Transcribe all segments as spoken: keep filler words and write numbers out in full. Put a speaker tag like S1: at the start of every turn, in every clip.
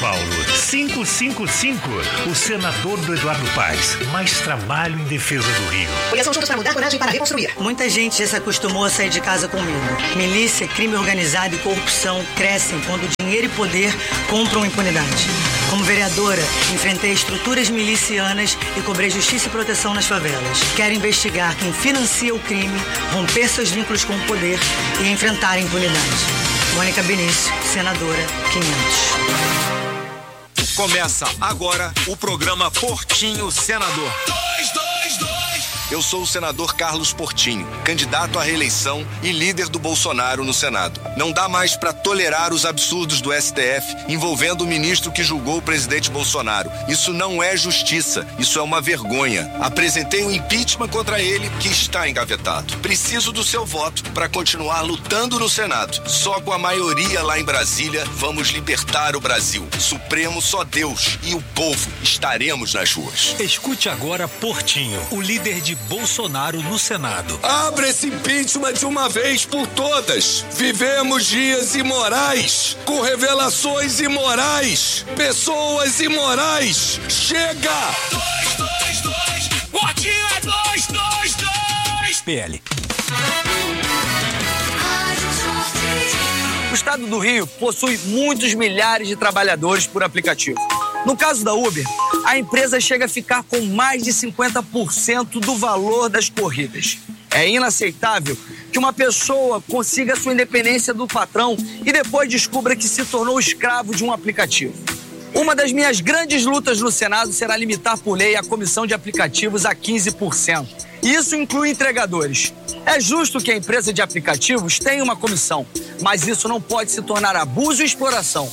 S1: Paulo. quinhentos e cinquenta e cinco, o senador do Eduardo Paes. Mais trabalho em defesa do Rio.
S2: Conheçam juntos para mudar, coragem para reconstruir.
S3: Muita gente já se acostumou a sair de casa com medo. Milícia, crime organizado e corrupção crescem quando dinheiro e poder compram impunidade. Como vereadora, enfrentei estruturas milicianas e cobrei justiça e proteção nas favelas. Quero investigar quem financia o crime, romper seus vínculos com o poder e enfrentar a impunidade. Mônica Benício, senadora quinhentos.
S4: Começa agora o programa Portinho Senador. Dois, dois, dois. Eu sou o senador Carlos Portinho, candidato à reeleição e líder do Bolsonaro no Senado. Não dá mais para tolerar os absurdos do S T F envolvendo o ministro que julgou o presidente Bolsonaro. Isso não é justiça, isso é uma vergonha. Apresentei um impeachment contra ele que está engavetado. Preciso do seu voto para continuar lutando no Senado. Só com a maioria lá em Brasília vamos libertar o Brasil. Supremo só Deus e o povo estaremos nas ruas.
S1: Escute agora Portinho, o líder de Bolsonaro no Senado.
S4: Abra esse impeachment de uma vez por todas. Vivemos dias imorais, com revelações imorais, pessoas imorais. Chega! Dois, dois, dois. Portinho é dois, dois, dois.
S1: P L.
S5: O estado do Rio possui muitos milhares de trabalhadores por aplicativo. No caso da Uber, a empresa chega a ficar com mais de cinquenta por cento do valor das corridas. É inaceitável que uma pessoa consiga sua independência do patrão e depois descubra que se tornou escravo de um aplicativo. Uma das minhas grandes lutas no Senado será limitar por lei a comissão de aplicativos a quinze por cento. Isso inclui entregadores. É justo que a empresa de aplicativos tenha uma comissão, mas isso não pode se tornar abuso e exploração.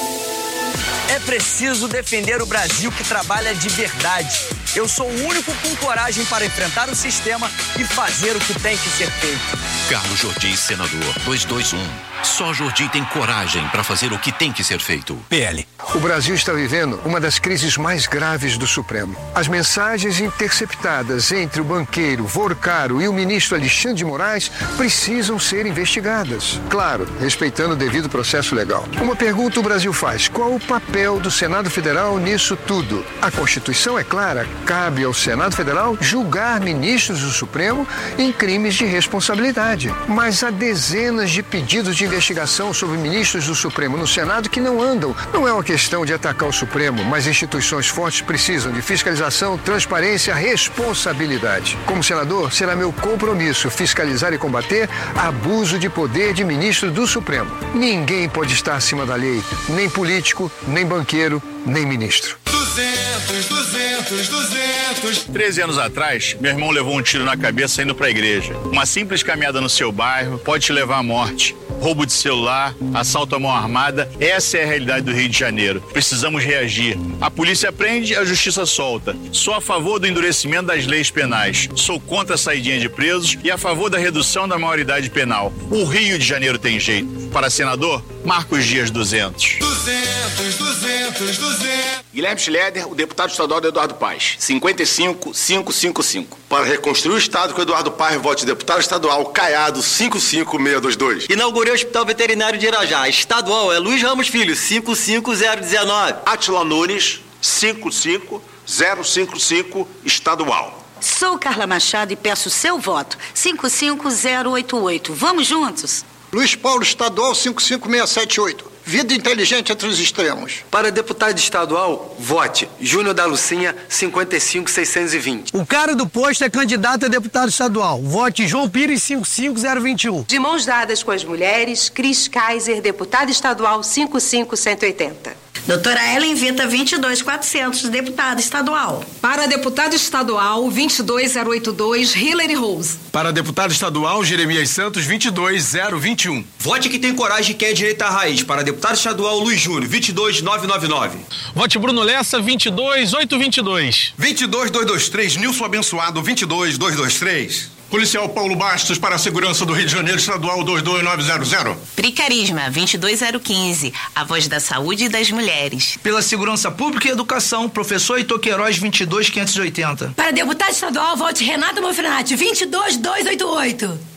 S5: É preciso defender o Brasil que trabalha de verdade. Eu sou o único com coragem para enfrentar o sistema e fazer o que tem que ser feito.
S6: Carlos Jordi, senador, dois dois um. Só Jordi tem coragem para fazer o que tem que ser feito.
S1: P L.
S7: O Brasil está vivendo uma das crises mais graves do Supremo. As mensagens interceptadas entre o banqueiro Vorcaro e o ministro Alexandre de Moraes precisam ser investigadas. Claro, respeitando o devido processo legal. Uma pergunta o Brasil faz: qual o papel do Senado Federal nisso tudo? A Constituição é clara, cabe ao Senado Federal julgar ministros do Supremo em crimes de responsabilidade. Mas há dezenas de pedidos de investigação sobre ministros do Supremo no Senado que não andam. Não é uma questão de atacar o Supremo, mas instituições fortes precisam de fiscalização, transparência, responsabilidade. Como senador, será meu compromisso fiscalizar e combater abuso de poder de ministro do Supremo. Ninguém pode estar acima da lei, nem político, nem banqueiro, nem ministro.
S4: duzentos, duzentos, duzentos.
S8: treze anos atrás, meu irmão levou um tiro na cabeça indo pra igreja. Uma simples caminhada no seu bairro pode te levar à morte. Roubo de celular, assalto à mão armada, essa é a realidade do Rio de Janeiro. Precisamos reagir. A polícia prende, a justiça solta. Sou a favor do endurecimento das leis penais. Sou contra a saidinha de presos e a favor da redução da maioridade penal. O Rio de Janeiro tem jeito. Para senador, Marcos Dias duzentos.
S4: duzentos, duzentos, duzentos.
S9: Guilherme Schleder, o deputado estadual do Eduardo Paes, cinquenta e cinco, quinhentos e cinquenta e cinco.
S10: Para reconstruir o estado com Eduardo Paes, vote deputado estadual Caiado cinco cinco seis dois dois.
S11: Inaugurei o Hospital Veterinário de Irajá. Estadual é Luiz Ramos Filho, cinco cinco zero um nove.
S12: Átila Nunes, cinco cinco zero cinco cinco, estadual.
S13: Sou Carla Machado e peço seu voto, cinco cinco zero oito oito. Vamos juntos?
S14: Luiz Paulo, estadual cinco cinco seis sete oito. Vida inteligente entre os extremos.
S15: Para deputado estadual, vote Júnior da Lucinha, cinquenta e cinco seiscentos e vinte.
S16: O cara do posto é candidato a deputado estadual. Vote João Pires, cinco cinco zero dois um.
S17: De mãos dadas com as mulheres, Cris Kaiser, deputado estadual cinco cinco cento e oitenta.
S18: Doutora Ellen Vita, vinte e dois quatrocentos, deputada estadual.
S19: Para deputado estadual, vinte e dois zero oito dois, Hillary Rose.
S20: Para deputado estadual, Jeremias Santos, vinte e dois zero vinte e um.
S21: Vote que tem coragem e quer direito à raiz. Para deputado estadual, Luiz Júnior, vinte e dois nove nove nove.
S22: Vote Bruno Lessa, vinte e dois oito vinte e dois.
S23: vinte e dois dois dois três, Nilson Abençoado, vinte e dois dois dois três.
S24: Policial Paulo Bastos para a segurança do Rio de Janeiro, estadual dois dois nove zero zero.
S25: Pri Carisma, vinte e dois zero quinze, a voz da saúde e das mulheres.
S26: Pela segurança pública e educação, professor Heitor Queiroz, vinte e dois quinhentos e oitenta.
S18: Para deputado estadual, vote Renata Mofrenati, vinte e dois dois oito oito.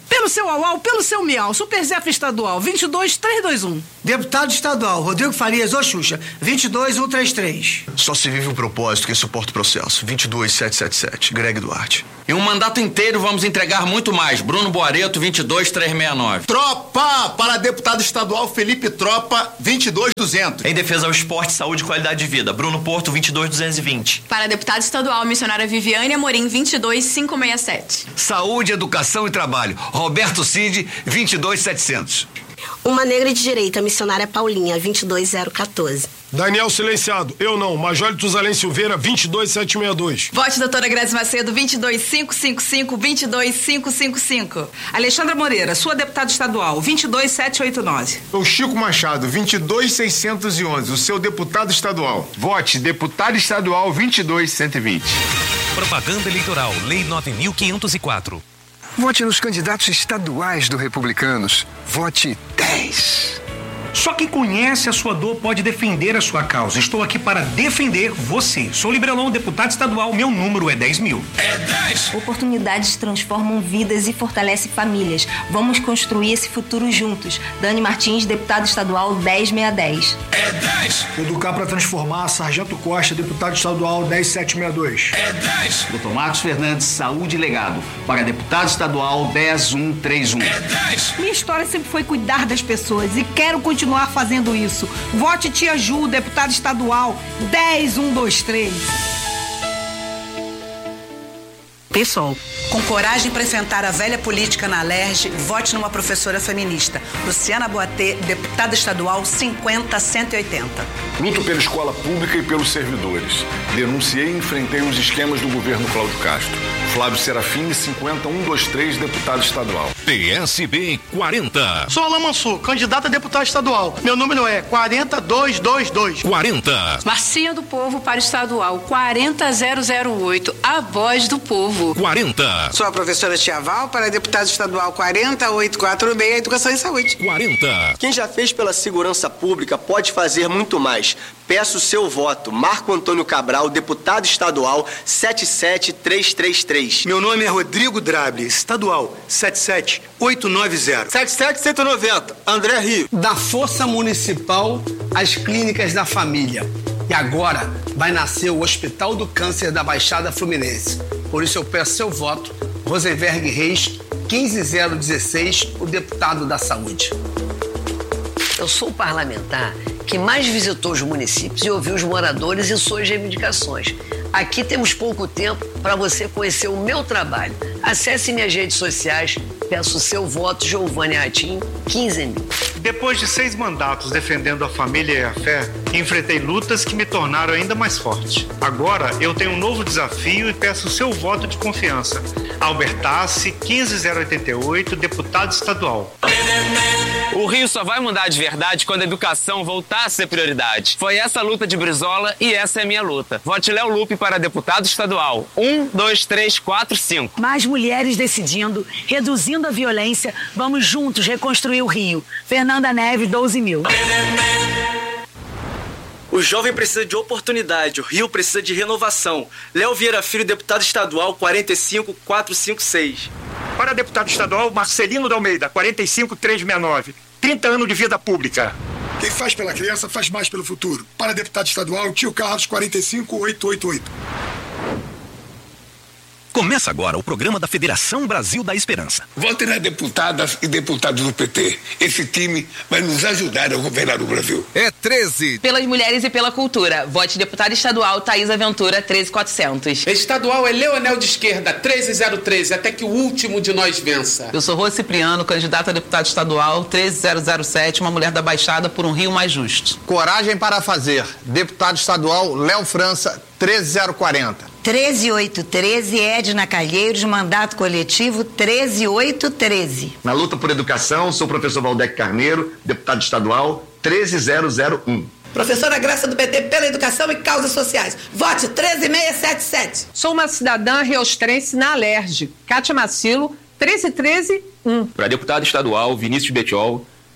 S1: Pelo seu Auau, pelo seu Miau, Super Zef Estadual, vinte e dois, trezentos e vinte e um.
S16: Deputado estadual, Rodrigo Farias, ô Xuxa, vinte e dois, cento e trinta e três.
S2: Só se vive um propósito que suporta o processo. vinte e dois, setecentos e setenta e sete, Greg Duarte.
S21: Em um mandato inteiro vamos entregar muito mais. Bruno Boareto, vinte e dois, trezentos e sessenta e nove.
S3: Tropa! Para deputado estadual Felipe Tropa, vinte e dois, duzentos.
S21: Em defesa ao esporte, saúde e qualidade de vida. Bruno Porto, vinte e dois, duzentos e vinte.
S5: Para deputado estadual, missionária Viviane Amorim, vinte e dois, quinhentos e sessenta e sete.
S6: Saúde, educação e trabalho. Roberto Cid, vinte e dois, setecentos.
S7: Uma negra de direita, missionária Paulinha, vinte e dois, zero quatorze.
S27: Daniel Silenciado, eu não. Major Tuzalém Silveira, vinte e dois, setecentos e sessenta e dois.
S5: Vote doutora Grazi Macedo, vinte e dois, quinhentos e cinquenta e cinco, vinte e dois, quinhentos e cinquenta e cinco.
S1: Alexandra Moreira, sua deputada estadual, vinte e dois, setecentos e oitenta e nove.
S28: O Chico Machado, vinte e dois, seiscentos e onze, o seu deputado estadual.
S29: Vote deputado estadual vinte e dois, cento e vinte.
S30: Propaganda Eleitoral, Lei nove mil quinhentos e quatro.
S31: Vote nos candidatos estaduais do Republicanos. Vote dez.
S32: Só quem conhece a sua dor pode defender a sua causa. Estou aqui para defender você. Sou Librelon, deputado estadual. Meu número é dez mil.
S33: É dez. Oportunidades transformam vidas e fortalecem famílias. Vamos construir esse futuro juntos. Dani Martins, deputado estadual dez mil seiscentos e dez. É dez.
S34: Educar para transformar, Sargento Costa, deputado estadual dez mil setecentos e sessenta e dois.
S33: É dez.
S35: doutor Marcos Fernandes, Saúde e Legado. Para deputado estadual dez mil cento e trinta e um.
S33: É dez.
S1: Minha história sempre foi cuidar das pessoas e quero continuar fazendo isso. Vote Tia Ju, deputada estadual dez mil cento e vinte e três.
S36: Pessoal, com coragem para enfrentar a velha política na Alerj, vote numa professora feminista. Luciana Boatê, deputada estadual cinquenta, cento e oitenta.
S37: Luto pela escola pública e pelos servidores. Denunciei e enfrentei os esquemas do governo Cláudio Castro. Flávio Serafim, cinquenta, cento e vinte e três, deputado estadual.
S30: P S B quarenta.
S38: Sou Alain Mansur, candidato a deputado estadual. Meu número é quarenta, duzentos e vinte e dois.
S30: quarenta.
S5: Marcinha do Povo para estadual quarenta mil e oito. A voz do povo.
S30: quarenta.
S39: Sou a professora Tia Val para deputado estadual quarenta mil oitocentos e quarenta e seis, Educação e Saúde.
S30: quarenta.
S11: Quem já fez pela segurança pública pode fazer muito mais. Peço seu voto. Marco Antônio Cabral, deputado estadual sete sete três três três.
S40: Meu nome é Rodrigo Drable, estadual sete sete oito nove zero.
S11: sete sete cento e noventa, André Rio.
S16: Da Força Municipal às Clínicas da Família. E agora vai nascer o Hospital do Câncer da Baixada Fluminense. Por isso eu peço seu voto, Rosenberg Reis, quinze mil dezesseis, o deputado da Saúde.
S41: Eu sou o parlamentar que mais visitou os municípios e ouviu os moradores e suas reivindicações. Aqui temos pouco tempo para você conhecer o meu trabalho. Acesse minhas redes sociais, peço seu voto, Giovanni Ratinho, quinze mil.
S42: Depois de seis mandatos defendendo a família e a fé, enfrentei lutas que me tornaram ainda mais forte. Agora eu tenho um novo desafio e peço seu voto de confiança. Albertassi, quinze mil e oitenta e oito, deputado estadual.
S43: O Rio só vai mudar de verdade quando a educação voltar a ser prioridade. Foi essa a luta de Brizola e essa é a minha luta. Vote Léo Lupe para deputado estadual. Um, dois, três, quatro, cinco.
S1: Mais mulheres decidindo, reduzindo a violência. Vamos juntos reconstruir o Rio. Fernanda Neves, doze mil.
S11: O jovem precisa de oportunidade, o Rio precisa de renovação. Léo Vieira Filho, deputado estadual, quarenta e cinco, quatrocentos e cinquenta e seis.
S44: Para deputado estadual, Marcelino de Almeida, quarenta e cinco, trezentos e sessenta e nove. trinta anos de vida pública.
S27: Quem faz pela criança faz mais pelo futuro. Para deputado estadual, Tio Carlos, quarenta e cinco, oitocentos e oitenta e oito.
S30: Começa agora o programa da Federação Brasil da Esperança.
S27: Vote nas deputadas e deputados do P T. Esse time vai nos ajudar a governar o Brasil.
S30: É treze.
S25: Pelas mulheres e pela cultura. Vote deputada estadual Thaís Aventura, treze mil e quatrocentos.
S45: Estadual é Leonel de Esquerda, treze mil treze, até que o último de nós vença.
S46: Eu sou Rô Cipriano, candidata a deputado estadual, treze mil sete, uma mulher da Baixada por um Rio mais justo.
S47: Coragem para fazer. Deputado estadual Léo França, treze mil quarenta.
S13: treze mil oitocentos e treze, Edna Calheiros, mandato coletivo treze mil oitocentos e treze.
S10: Na luta por educação, sou o professor Valdec Carneiro, deputado estadual treze mil um.
S48: Professora Graça do P T pela educação e causas sociais. Vote treze mil seiscentos e setenta e sete.
S17: Sou uma cidadã riostrense na Alerj. Cátia Macilo, treze mil e treze, um.
S9: Para deputado estadual, Vinícius Betiol,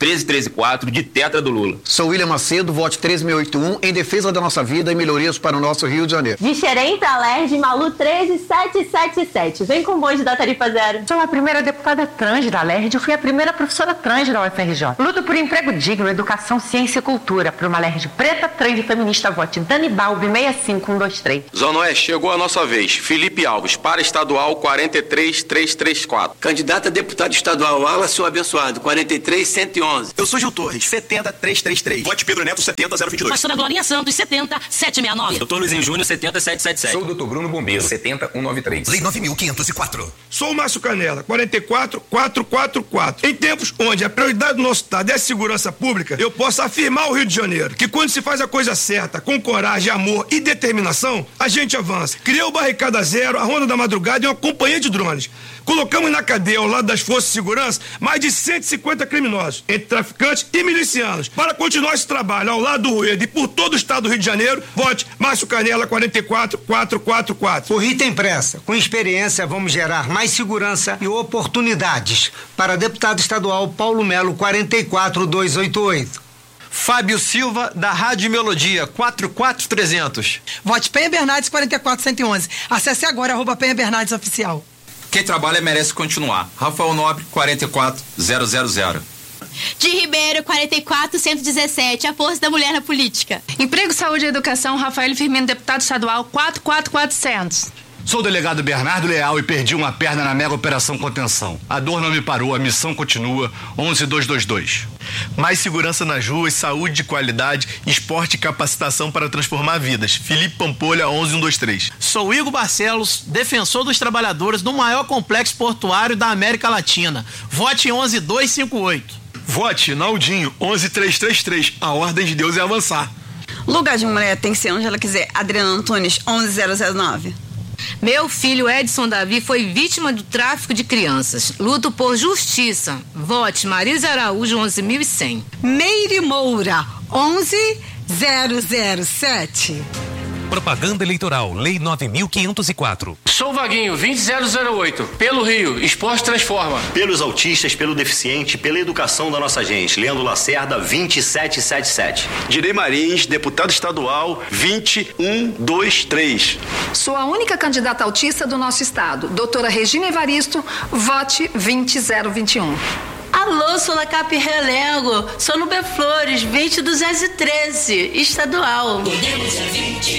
S9: treze treze quatro, de tetra do Lula.
S47: Sou William Macedo, vote treze mil e oitenta e um, em defesa da nossa vida e melhorias para o nosso Rio de Janeiro.
S2: De Xerém para Alerj, Malu treze mil setecentos e setenta e sete. Vem com o bonde da tarifa zero.
S3: Sou a primeira deputada trans da Alerj, eu fui a primeira professora trans da U F R J. Luto por emprego digno, educação, ciência e cultura. Por uma Alerj preta, trans e feminista, vote Dani Balbi, seis cinco um dois três.
S9: Zona Oeste, chegou a nossa vez. Felipe Alves, para estadual quarenta e três trezentos e trinta e quatro.
S11: Candidata a deputado estadual, Wallace o Abençoado, quarenta e três cento e onze.
S4: Eu sou Gil Torres, setenta trezentos e trinta e três.
S5: Vote Pedro Neto, setenta zero vinte e dois.
S6: Pastora Glorinha Santos, setenta setecentos e sessenta e nove.
S5: Doutor Luizinho Júnior, setenta setecentos e setenta e sete.
S7: Sou o doutor Bruno Bombeiro, setenta cento e noventa e três. Lei nove mil quinhentos e quatro.
S27: Sou o Márcio Canela, quarenta e quatro quatrocentos e quarenta e quatro. Em tempos onde a prioridade do nosso estado é a segurança pública, eu posso afirmar ao Rio de Janeiro que quando se faz a coisa certa, com coragem, amor e determinação, a gente avança. Criou o Barricada Zero, a Ronda da Madrugada e uma companhia de drones. Colocamos na cadeia, ao lado das forças de segurança, mais de cento e cinquenta criminosos, entre traficantes e milicianos. Para continuar esse trabalho ao lado do Rueda e por todo o estado do Rio de Janeiro, vote Márcio Canela, quarenta e quatro quatrocentos e quarenta e quatro.
S8: O Rio tem pressa. Com experiência, vamos gerar mais segurança e oportunidades. Para deputado estadual Paulo Melo, quarenta e quatro duzentos e oitenta e oito.
S12: Fábio Silva, da Rádio Melodia, quarenta e quatro trezentos.
S14: Vote Penha Bernardes, quarenta e quatro cento e onze. Acesse agora, arroba Penha Bernardes Oficial.
S5: Quem trabalha merece continuar. Rafael Nobre, quarenta e quatro zero zero zero.
S2: De Ribeiro, quarenta e quatro cento e dezessete, a força da mulher na política.
S3: Emprego, Saúde e Educação, Rafael Firmino, deputado estadual, quarenta e quatro quatrocentos.
S15: Sou o delegado Bernardo Leal e perdi uma perna na mega operação contenção. A dor não me parou, a missão continua. onze dois dois dois.
S18: Mais segurança nas ruas, saúde de qualidade, esporte e capacitação para transformar vidas. Felipe Pampolha, onze cento e vinte e três.
S19: Sou Igor Barcelos, defensor dos trabalhadores do maior complexo portuário da América Latina. Vote onze dois cinco oito.
S18: Vote Naldinho, onze três três três. A ordem de Deus é avançar.
S3: Lugar de mulher tem que ser onde ela quiser. Adriana Antunes, onze zero zero nove.
S2: Meu filho Edson Davi foi vítima do tráfico de crianças. Luto por justiça. Vote Marisa Araújo, onze mil e cem.
S47: Meire Moura, onze zero zero sete.
S30: Propaganda eleitoral, Lei nove mil quinhentos e quatro.
S20: Sou Vaguinho, vinte zero zero oito. Pelo Rio, Esporte Transforma.
S21: Pelos autistas, pelo deficiente, pela educação da nossa gente. Leandro Lacerda, vinte sete setenta e sete.
S22: Direi Marins, deputado estadual, vinte um vinte e três.
S3: Sou a única candidata autista do nosso estado. Doutora Regina Evaristo, vote vinte zero vinte e um.
S2: Alô, sou da Cap Relego, sou no B Flores, vinte duzentos e treze, estadual.
S23: Podemos é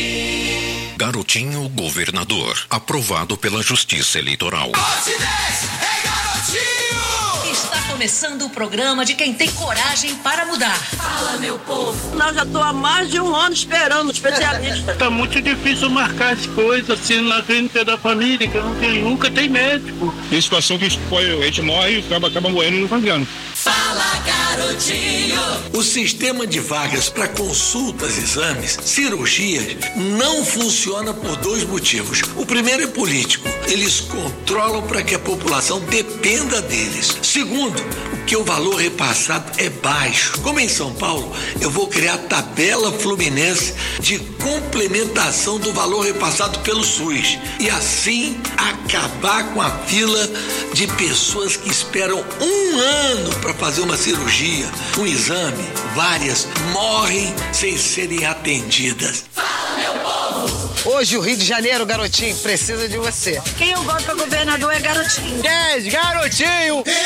S23: vinte. Garotinho Governador, aprovado pela Justiça Eleitoral.
S24: Vote dez, é garotinho!
S26: Está começando o programa de quem tem coragem para mudar.
S24: Fala, meu povo.
S28: Nós já estou há mais de um ano esperando especialista.
S29: Tá muito difícil marcar as coisas assim na clínica da família, que não tem, nunca tem médico.
S31: Tem situação que a gente morre e acaba, acaba morrendo e não fazendo.
S24: Fala, garotinho!
S32: O sistema de vagas para consultas, exames, cirurgias não funciona por dois motivos. O primeiro é político. Eles controlam para que a população dependa deles. Segundo, que o valor repassado é baixo. Como em São Paulo, eu vou criar tabela fluminense de complementação do valor repassado pelo SUS e assim acabar com a fila de pessoas que esperam um ano para fazer uma cirurgia, um exame. Várias morrem sem serem atendidas.
S24: Fala, meu povo!
S8: Hoje o Rio de Janeiro, garotinho, precisa de você.
S28: Quem eu voto para governador é garotinho.
S8: dez, garotinho!